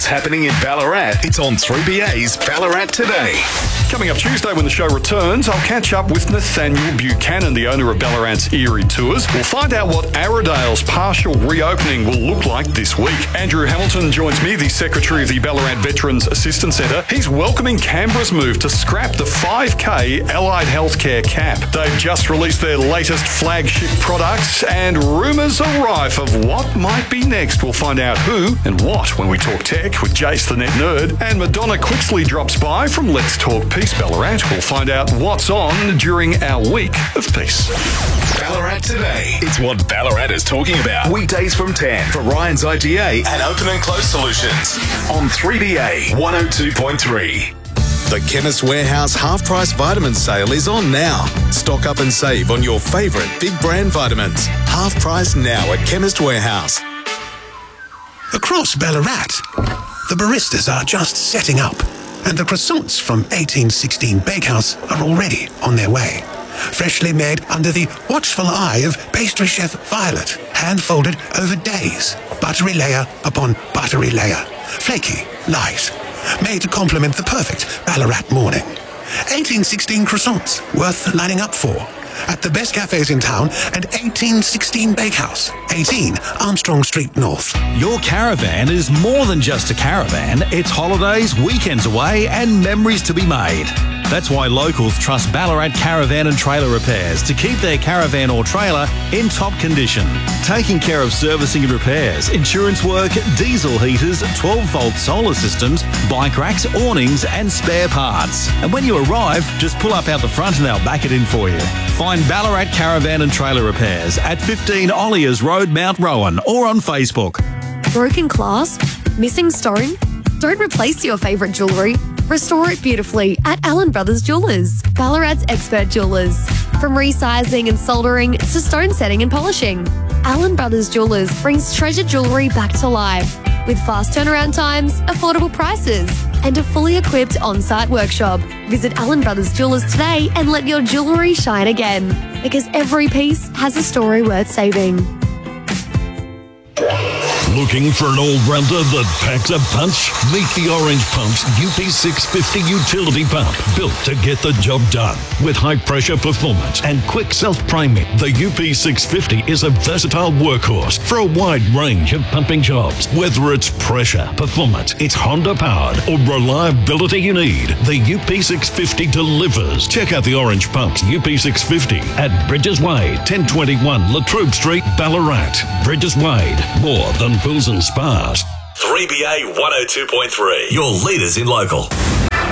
what's happening in Ballarat. It's on 3BA's Ballarat Today. Coming up Tuesday when the show returns, I'll catch up with Nathaniel Buchanan, the owner of Ballarat's Erie Tours. We'll find out what Arrowdale's partial reopening will look like this week. Andrew Hamilton joins me, the Secretary of the Ballarat Veterans Assistance Centre. He's welcoming Canberra's move to scrap the 5K Allied Healthcare cap. They've just released their latest flagship products, and rumours are rife of what might be next. We'll find out who and what when we talk tech with Jace the Net Nerd. And Madonna Quixley drops by from Let's Talk Peace Ballarat. We'll find out what's on during our week of peace. Ballarat Today. It's what Ballarat is talking about. Weekdays from 10 for Ryan's IGA and Open and Close Solutions on 3BA 102.3. The Chemist Warehouse half-price vitamin sale is on now. Stock up and save on your favourite big brand vitamins. Half price now at Chemist Warehouse. Across Ballarat, the baristas are just setting up, and the croissants from 1816 Bakehouse are already on their way. Freshly made under the watchful eye of pastry chef Violet, hand-folded over days, buttery layer upon buttery layer, flaky, light, made to complement the perfect Ballarat morning. 1816 croissants, worth lining up for. At the best cafes in town and 1816 Bakehouse, 18 Armstrong Street North. Your caravan is more than just a caravan. It's holidays, weekends away and memories to be made. That's why locals trust Ballarat Caravan and Trailer Repairs to keep their caravan or trailer in top condition. Taking care of servicing and repairs, insurance work, diesel heaters, 12-volt solar systems, bike racks, awnings and spare parts. And when you arrive, just pull up out the front and they'll back it in for you. Find Ballarat Caravan and Trailer Repairs at 15 Olliers Road, Mount Rowan, or on Facebook. Broken clasp? Missing stone? Don't replace your favourite jewellery. Restore it beautifully at Allen Brothers Jewellers, Ballarat's expert jewellers. From resizing and soldering to stone setting and polishing, Allen Brothers Jewellers brings treasured jewellery back to life with fast turnaround times, affordable prices, and a fully equipped on-site workshop. Visit Allen Brothers Jewellers today and let your jewellery shine again, because every piece has a story worth saving. Looking for an all-rounder that packs a punch? Meet the Orange Pump's UP650 utility pump, built to get the job done. With high-pressure performance and quick self-priming, the UP650 is a versatile workhorse for a wide range of pumping jobs. Whether it's pressure, performance, it's Honda-powered, or reliability you need, the UP650 delivers. Check out the Orange Pump's UP650 at Bridges Wade, 1021 Latrobe Street, Ballarat. Bridges Wade, more than pools and spas. 3BA 102.3. Your leaders in local.